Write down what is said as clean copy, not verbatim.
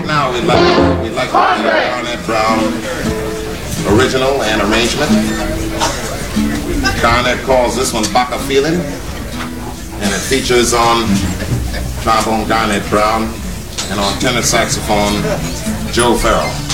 Right now, we'd like to play Garnett Brown original and arrangement. Garnett calls this one Baka Feeling, and it features on trombone Garnett Brown and on tenor saxophone Joe Farrell.